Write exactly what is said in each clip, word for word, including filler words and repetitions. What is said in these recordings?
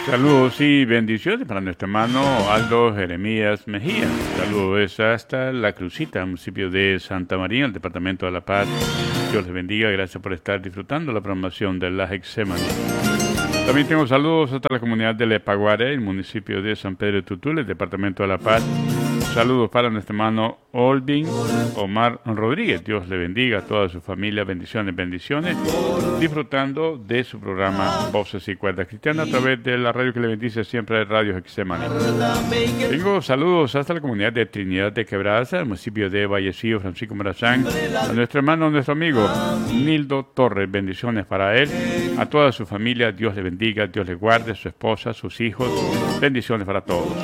Saludos y bendiciones para nuestro hermano Aldo Jeremías Mejía. Saludos hasta La Crucita, municipio de Santa María, el departamento de La Paz. Dios les bendiga, gracias por estar disfrutando la programación de la Hexémani. También tengo saludos hasta la comunidad de Lepaguare, el municipio de San Pedro de Tutul, el departamento de La Paz. Saludos para nuestro hermano Olvin Omar Rodríguez. Dios le bendiga a toda su familia. Bendiciones, bendiciones. Disfrutando de su programa Voces y Cuerdas Cristianas a través de la radio que le bendice siempre, Radio Hexémani. Tengo saludos hasta la comunidad de Trinidad de Quebrada, el municipio de Vallecillo, Francisco Morazán. A nuestro hermano, nuestro amigo Nildo Torres. Bendiciones para él. A toda su familia, Dios le bendiga, Dios le guarde, su esposa, sus hijos. Bendiciones para todos.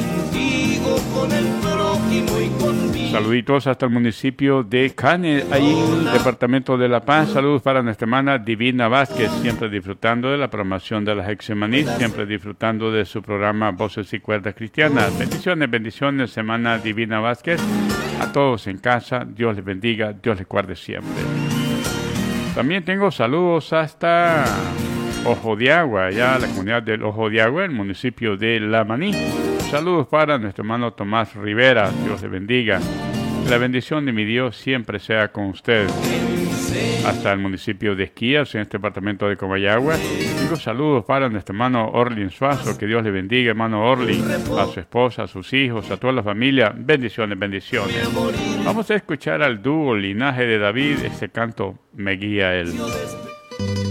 Saluditos hasta el municipio de Cane, ahí en el departamento de La Paz. Saludos para nuestra hermana Divina Vázquez, siempre disfrutando de la programación de la Hexémani, siempre disfrutando de su programa Voces y Cuerdas Cristianas. Bendiciones, bendiciones, hermana Divina Vázquez. A todos en casa, Dios les bendiga, Dios les guarde siempre. También tengo saludos hasta Ojo de Agua, allá la comunidad del Ojo de Agua, el municipio de La Maní. Saludos para nuestro hermano Tomás Rivera, Dios le bendiga. Que la bendición de mi Dios siempre sea con usted. Hasta el municipio de Esquías, en este departamento de Comayagua. Digo saludos para nuestro hermano Orlin Suazo, que Dios le bendiga, hermano Orlin, a su esposa, a sus hijos, a toda la familia. Bendiciones, bendiciones. Vamos a escuchar al dúo Linaje de David, este canto Me Guía Él.